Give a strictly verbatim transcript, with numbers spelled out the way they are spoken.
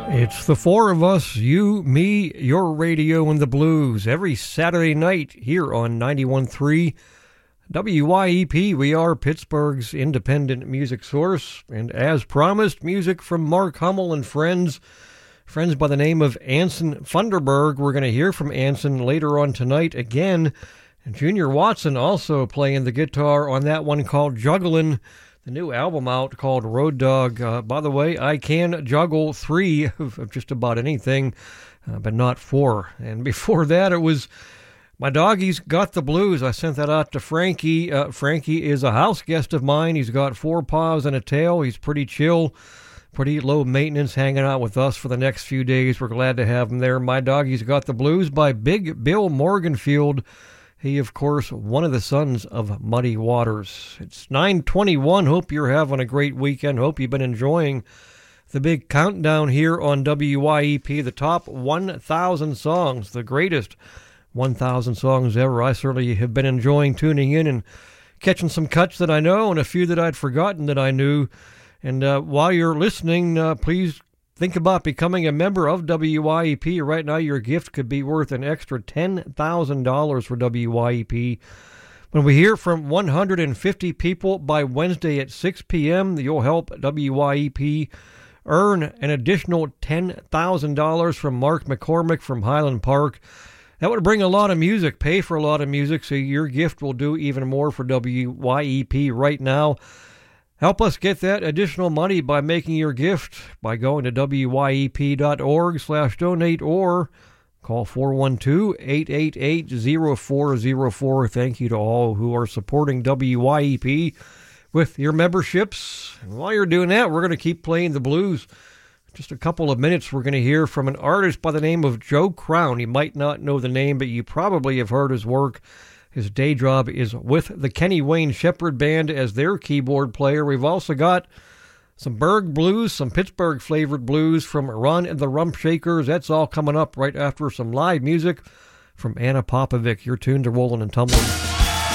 It's the four of us, you, me, your radio, and the blues, every Saturday night here on ninety-one point three W Y E P. We are Pittsburgh's independent music source, and as promised, music from Mark Hummel and friends, friends by the name of Anson Funderburg. We're going to hear from Anson later on tonight again, and Junior Watson also playing the guitar on that one called Jugglin'. The new album out called Road Dog. Uh, by the way, I can juggle three of, of just about anything, uh, but not four. And before that, it was My Doggy's Got the Blues. I sent that out to Frankie. Uh, Frankie is a house guest of mine. He's got four paws and a tail. He's pretty chill, pretty low maintenance, hanging out with us for the next few days. We're glad to have him there. My Doggy's Got the Blues by Big Bill Morganfield. He, of course, one of the sons of Muddy Waters. It's nine twenty-one. Hope you're having a great weekend. Hope you've been enjoying the big countdown here on W Y E P, the top one thousand songs, the greatest one thousand songs ever. I certainly have been enjoying tuning in and catching some cuts that I know and a few that I'd forgotten that I knew. And uh, while you're listening, uh, please think about becoming a member of W Y E P. Right now, your gift could be worth an extra ten thousand dollars for W Y E P. When we hear from one hundred fifty people by Wednesday at six p.m., you'll help W Y E P earn an additional ten thousand dollars from Mark McCormick from Highland Park. That would bring a lot of music, pay for a lot of music, so your gift will do even more for W Y E P right now. Help us get that additional money by making your gift by going to W Y E P dot org slash donate or call four one two, eight eight eight, zero four zero four. Thank you to all who are supporting W Y E P with your memberships. And while you're doing that, we're going to keep playing the blues. Just a couple of minutes, we're going to hear from an artist by the name of Joe Crown. You might not know the name, but you probably have heard his work. His day job is with the Kenny Wayne Shepherd Band as their keyboard player. We've also got some Berg blues, some Pittsburgh-flavored blues from Ron and the Rump Shakers. That's all coming up right after some live music from Anna Popovic. You're tuned to Rollin' and Tumblin'.